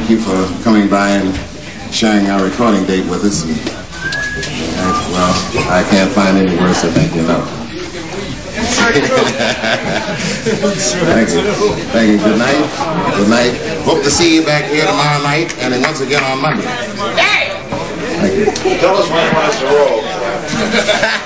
thank you for coming by and sharing our recording date with us. And, well, I can't find any words to thank you enough. Thank you. Thank you. Good night. Good night. Hope to see you back here tomorrow night and then once again on Monday. Thank you. Tell us when it wants to roll.